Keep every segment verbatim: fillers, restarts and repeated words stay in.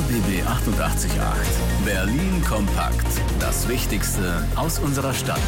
B B achtundachtzig Komma acht. Berlin kompakt. Das Wichtigste aus unserer Stadt.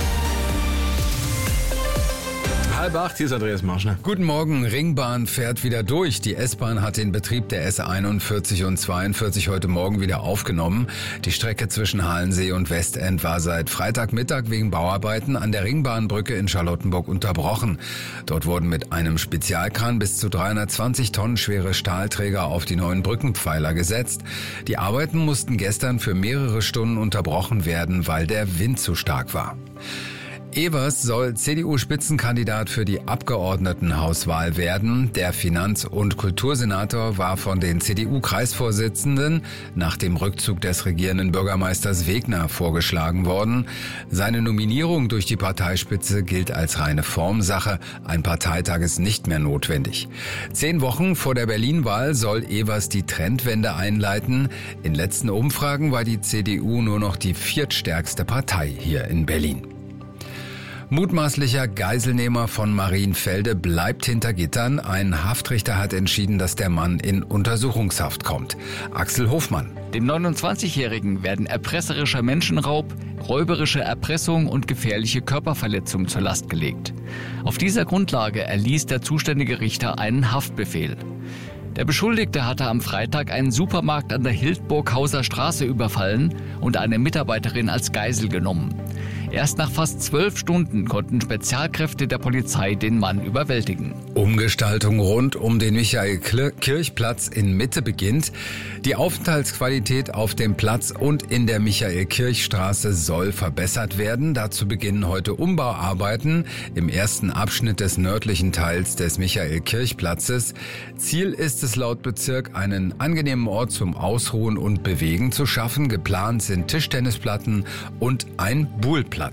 Halb acht, hier ist Andreas Marschner. Guten Morgen, Ringbahn fährt wieder durch. Die S-Bahn hat den Betrieb der S einundvierzig und zweiundvierzig heute Morgen wieder aufgenommen. Die Strecke zwischen Halensee und Westend war seit Freitagmittag wegen Bauarbeiten an der Ringbahnbrücke in Charlottenburg unterbrochen. Dort wurden mit einem Spezialkran bis zu dreihundertzwanzig Tonnen schwere Stahlträger auf die neuen Brückenpfeiler gesetzt. Die Arbeiten mussten gestern für mehrere Stunden unterbrochen werden, weil der Wind zu stark war. Evers soll C D U-Spitzenkandidat für die Abgeordnetenhauswahl werden. Der Finanz- und Kultursenator war von den C D U-Kreisvorsitzenden nach dem Rückzug des regierenden Bürgermeisters Wegner vorgeschlagen worden. Seine Nominierung durch die Parteispitze gilt als reine Formsache. Ein Parteitag ist nicht mehr notwendig. Zehn Wochen vor der Berlin-Wahl soll Evers die Trendwende einleiten. In letzten Umfragen war die C D U nur noch die viertstärkste Partei hier in Berlin. Mutmaßlicher Geiselnehmer von Marienfelde bleibt hinter Gittern. Ein Haftrichter hat entschieden, dass der Mann in Untersuchungshaft kommt. Axel Hofmann. Dem neunundzwanzigjährigen werden erpresserischer Menschenraub, räuberische Erpressung und gefährliche Körperverletzung zur Last gelegt. Auf dieser Grundlage erließ der zuständige Richter einen Haftbefehl. Der Beschuldigte hatte am Freitag einen Supermarkt an der Hildburghauser Straße überfallen und eine Mitarbeiterin als Geisel genommen. Erst nach fast zwölf Stunden konnten Spezialkräfte der Polizei den Mann überwältigen. Umgestaltung rund um den Michael-Kirch-Platz in Mitte beginnt. Die Aufenthaltsqualität auf dem Platz und in der Michael-Kirch-Straße soll verbessert werden. Dazu beginnen heute Umbauarbeiten im ersten Abschnitt des nördlichen Teils des Michael-Kirch-Platzes. Ziel ist es laut Bezirk, einen angenehmen Ort zum Ausruhen und Bewegen zu schaffen. Geplant sind Tischtennisplatten und ein Buhlplatz.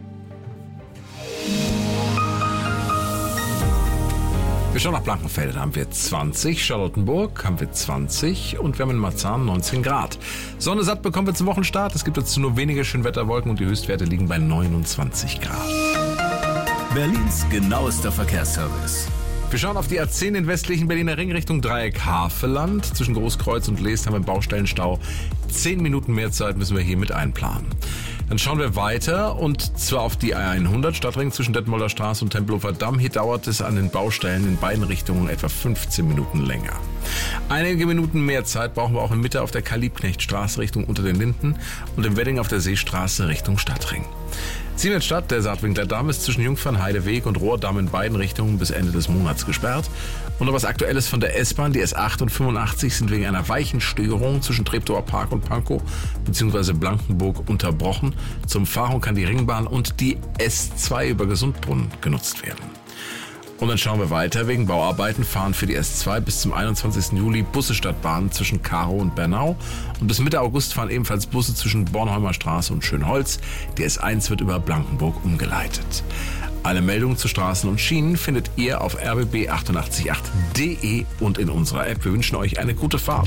Wir schauen nach Blankenfelde, da haben wir zwanzig, Charlottenburg haben wir zwanzig und wir haben in Marzahn neunzehn Grad. Sonne satt bekommen wir zum Wochenstart. Es gibt dazu nur wenige Schönwetterwolken und die Höchstwerte liegen bei neunundzwanzig Grad. Berlins genauester Verkehrsservice. Wir schauen auf die A zehn in westlichen Berliner Ring Richtung Dreieck Havelland. Zwischen Großkreuz und Leest haben wir einen Baustellenstau. Zehn Minuten mehr Zeit müssen wir hier mit einplanen. Dann schauen wir weiter und zwar auf die A hundert Stadtring zwischen Detmolder Straße und Tempelhofer Damm. Hier dauert es an den Baustellen in beiden Richtungen etwa fünfzehn Minuten länger. Einige Minuten mehr Zeit brauchen wir auch in Mitte auf der Karl-Liebknecht-Straße Richtung Unter den Linden und im Wedding auf der Seestraße Richtung Stadtring. Siemensstadt, der Saatwinkler Damm ist zwischen Jungfernheideweg und Rohrdamm in beiden Richtungen bis Ende des Monats gesperrt. Und noch was Aktuelles von der S-Bahn. Die S acht und fünfundachtzig sind wegen einer Weichenstörung zwischen Treptower Park und Pankow bzw. Blankenburg unterbrochen. Zur Umfahrung kann die Ringbahn und die S zwei über Gesundbrunnen genutzt werden. Und dann schauen wir weiter. Wegen Bauarbeiten fahren für die S zwei bis zum einundzwanzigsten Juli Busse statt Bahnen zwischen Karow und Bernau. Und bis Mitte August fahren ebenfalls Busse zwischen Bornholmer Straße und Schönholz. Die S eins wird über Blankenburg umgeleitet. Alle Meldungen zu Straßen und Schienen findet ihr auf r b b achtundachtzig Komma acht punkt d e und in unserer App. Wir wünschen euch eine gute Fahrt.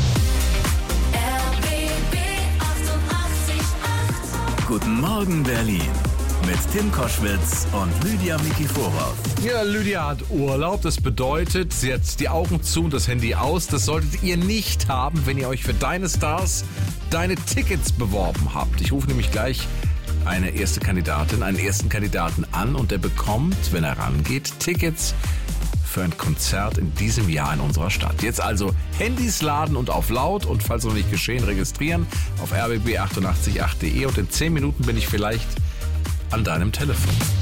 R B B achtundachtzig Komma acht. Guten Morgen, Berlin. Mit Tim Koschwitz und Lydia Mikiforov. Ja, Lydia hat Urlaub. Das bedeutet, sie hat die Augen zu und das Handy aus. Das solltet ihr nicht haben, wenn ihr euch für Deine Stars deine Tickets beworben habt. Ich rufe nämlich gleich eine erste Kandidatin, einen ersten Kandidaten an und der bekommt, wenn er rangeht, Tickets für ein Konzert in diesem Jahr in unserer Stadt. Jetzt also Handys laden und auf laut und falls noch nicht geschehen, registrieren auf r b b achtundachtzig Komma acht punkt d e und in zehn Minuten bin ich vielleicht an deinem Telefon.